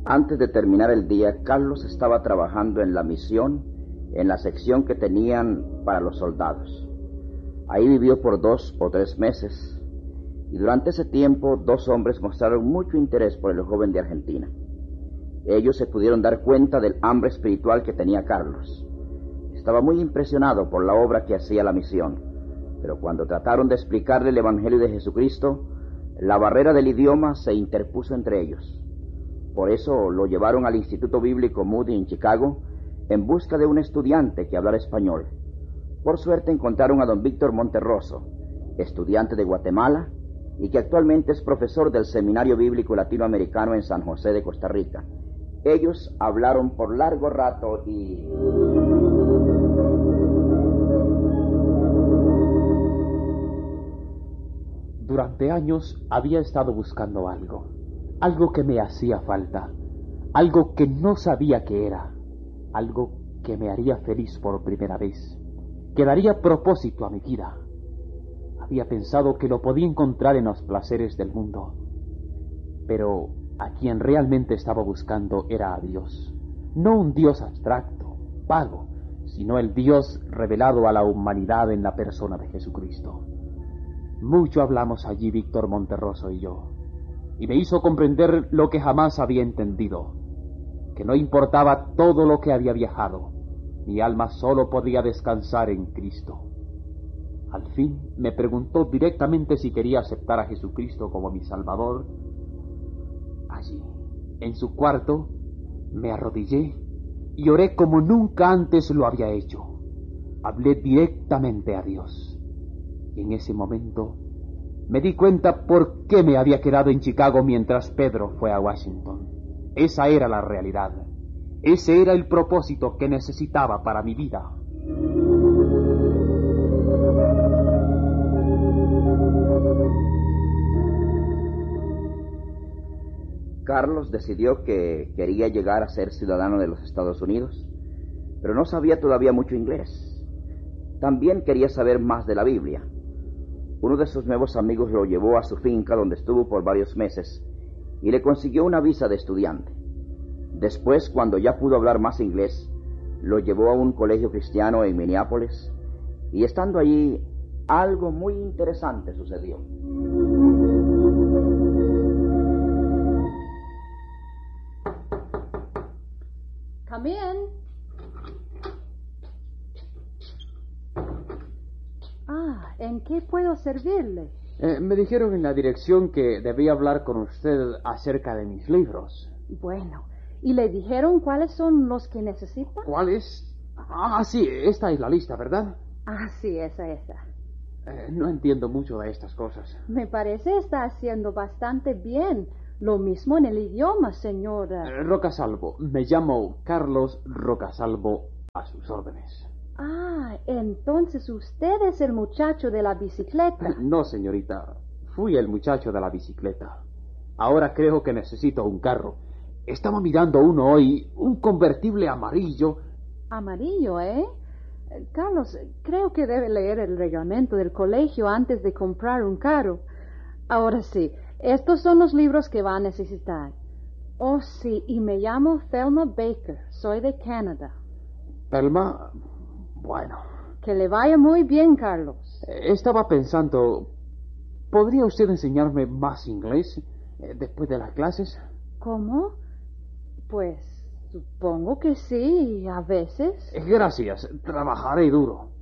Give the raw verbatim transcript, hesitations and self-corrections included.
Antes de terminar el día, Carlos estaba trabajando en la misión, en la sección que tenían para los soldados. Ahí vivió por dos o tres meses, y durante ese tiempo dos hombres mostraron mucho interés por el joven de Argentina. Ellos se pudieron dar cuenta del hambre espiritual que tenía Carlos. Estaba muy impresionado por la obra que hacía la misión, pero cuando trataron de explicarle el Evangelio de Jesucristo, la barrera del idioma se interpuso entre ellos. Por eso lo llevaron al Instituto Bíblico Moody en Chicago en busca de un estudiante que hablara español. Por suerte encontraron a don Víctor Monterroso, estudiante de Guatemala y que actualmente es profesor del Seminario Bíblico Latinoamericano en San José de Costa Rica. Ellos hablaron por largo rato y... Durante años había estado buscando algo, algo que me hacía falta, algo que no sabía qué era, algo que me haría feliz por primera vez, que daría propósito a mi vida. Había pensado que lo podía encontrar en los placeres del mundo, pero a quien realmente estaba buscando era a Dios, no un Dios abstracto, vago, sino el Dios revelado a la humanidad en la persona de Jesucristo. Mucho hablamos allí Víctor Monterroso y yo, y me hizo comprender lo que jamás había entendido, que no importaba todo lo que había viajado, mi alma solo podía descansar en Cristo. Al fin me preguntó directamente si quería aceptar a Jesucristo como mi Salvador. Allí, en su cuarto, me arrodillé y oré como nunca antes lo había hecho. Hablé directamente a Dios. Y en ese momento me di cuenta por qué me había quedado en Chicago mientras Pedro fue a Washington. Esa era la realidad. Ese era el propósito que necesitaba para mi vida. Carlos decidió que quería llegar a ser ciudadano de los Estados Unidos, pero no sabía todavía mucho inglés. También quería saber más de la Biblia. Uno de sus nuevos amigos lo llevó a su finca donde estuvo por varios meses y le consiguió una visa de estudiante. Después, cuando ya pudo hablar más inglés, lo llevó a un colegio cristiano en Minneapolis y estando allí, algo muy interesante sucedió. Come in. Ah, ¿en qué puedo servirle? Eh, me dijeron en la dirección que debía hablar con usted acerca de mis libros. Bueno, ¿y le dijeron cuáles son los que necesita? ¿Cuáles? Ah, sí, esta es la lista, ¿verdad? Ah, sí, esa, esa. Eh, no entiendo mucho de estas cosas. Me parece está haciendo bastante bien. Lo mismo en el idioma, señora. Eh, Rocasalvo, me llamo Carlos Rocasalvo, a sus órdenes. Ah, entonces usted es el muchacho de la bicicleta. No, señorita, fui el muchacho de la bicicleta. Ahora creo que necesito un carro. Estaba mirando uno hoy, un convertible amarillo. Amarillo, ¿eh? Carlos, creo que debe leer el reglamento del colegio antes de comprar un carro. Ahora sí, estos son los libros que va a necesitar. Oh, sí, y me llamo Thelma Baker. Soy de Canadá. Thelma, bueno. Que le vaya muy bien, Carlos. Eh, estaba pensando, ¿podría usted enseñarme más inglés eh, después de las clases? ¿Cómo? Pues supongo que sí, a veces. Eh, gracias, trabajaré duro.